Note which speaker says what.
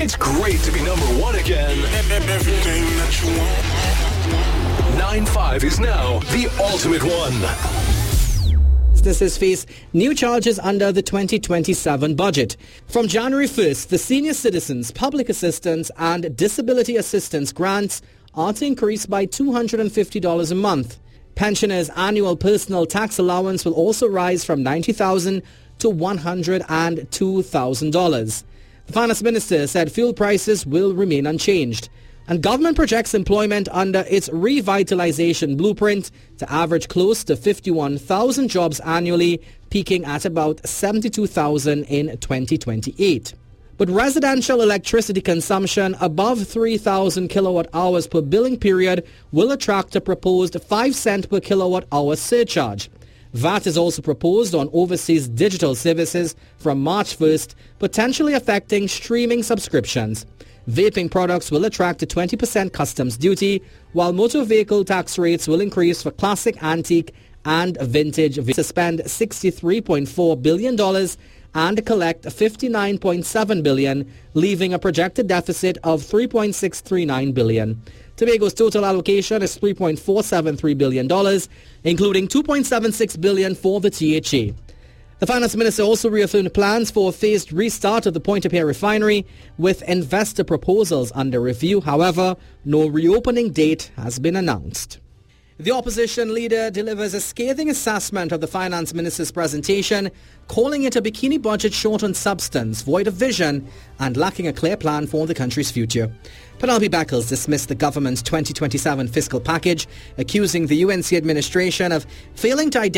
Speaker 1: It's great to be number one again. Everything that you want. 9-5 is now the ultimate one.
Speaker 2: Businesses face new charges under the 2027 budget. From January 1st, the Senior Citizens, Public Assistance and Disability Assistance grants are to increase by $250 a month. Pensioners' annual personal tax allowance will also rise from $90,000 to $102,000. The Finance Minister said fuel prices will remain unchanged. And government projects employment under its revitalization blueprint to average close to 51,000 jobs annually, peaking at about 72,000 in 2028. But residential electricity consumption above 3,000 kilowatt hours per billing period will attract a proposed 5 cent per kilowatt hour surcharge. VAT is also proposed on overseas digital services from March 1st, potentially affecting streaming subscriptions. Vaping products will attract a 20% customs duty, while motor vehicle tax rates will increase for classic, antique and vintage vehicles. To spend $63.4 billion and collect $59.7 billion, leaving a projected deficit of $3.639 billion. Tobago's total allocation is $3.473 billion, including $2.76 billion for the THA. The Finance Minister also reaffirmed plans for a phased restart of the Pointe-a-Pierre refinery, with investor proposals under review. However, no reopening date has been announced. The opposition leader delivers a scathing assessment of the Finance Minister's presentation, calling it a bikini budget short on substance, void of vision, and lacking a clear plan for the country's future. Penelope Beckles dismissed the government's 2027 fiscal package, accusing the UNC administration of failing to identify